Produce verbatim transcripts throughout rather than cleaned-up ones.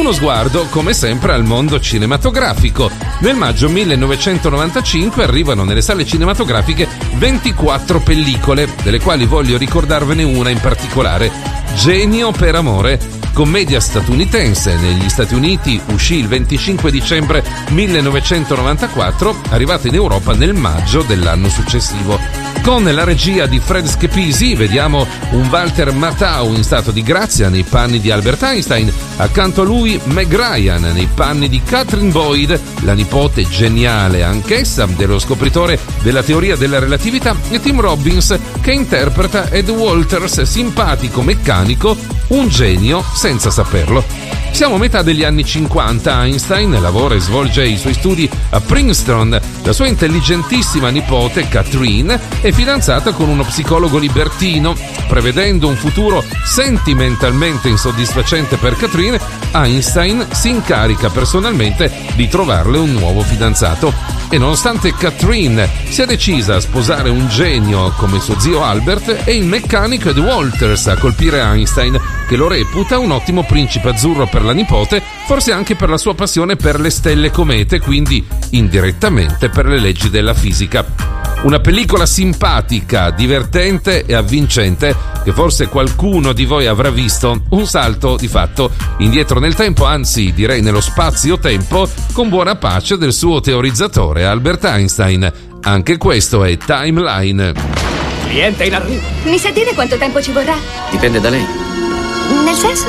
Uno sguardo, come sempre, al mondo cinematografico. Nel maggio millenovecentonovantacinque arrivano nelle sale cinematografiche ventiquattro pellicole, delle quali voglio ricordarvene una in particolare: Genio per amore, commedia statunitense. Negli Stati Uniti uscì il venticinque dicembre millenovecentonovantaquattro, arrivata in Europa nel maggio dell'anno successivo. Con la regia di Fred Schepisi vediamo un Walter Matthau in stato di grazia nei panni di Albert Einstein, accanto a lui Meg Ryan nei panni di Kathryn Boyd, la nipote geniale anch'essa dello scopritore della teoria della relatività, e Tim Robbins che interpreta Ed Walters, simpatico meccanico, un genio senza saperlo. Siamo a metà degli anni cinquanta. Einstein lavora e svolge i suoi studi a Princeton. La sua intelligentissima nipote Kathryn è fidanzata con uno psicologo libertino. Prevedendo un futuro sentimentalmente insoddisfacente per Kathryn, Einstein si incarica personalmente di trovarle un nuovo fidanzato. E nonostante Kathryn sia decisa a sposare un genio come suo zio Albert, è il meccanico Ed Walters a colpire Einstein, che lo reputa un ottimo principe azzurro per la nipote, forse anche per la sua passione per le stelle comete, quindi indirettamente per le leggi della fisica. Una pellicola simpatica, divertente e avvincente che forse qualcuno di voi avrà visto, un salto di fatto indietro nel tempo, anzi direi nello spazio-tempo, con buona pace del suo teorizzatore Albert Einstein. Anche questo è Timeline. Cliente in arrivo. Mi sa dire quanto tempo ci vorrà? Dipende da lei. Nel senso?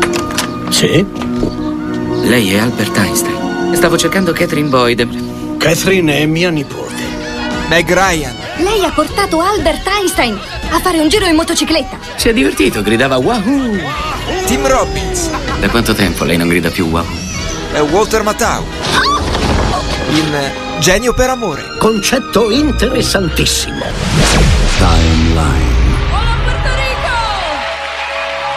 Sì? Lei è Albert Einstein. Stavo cercando Kathryn Boyd. Kathryn è mia nipote. Meg Ryan. Lei ha portato Albert Einstein a fare un giro in motocicletta. Si è divertito, gridava wahoo. Tim Robbins. Da quanto tempo lei non grida più wahoo? È Walter Matthau. In Genio per amore. Concetto interessantissimo. Timeline.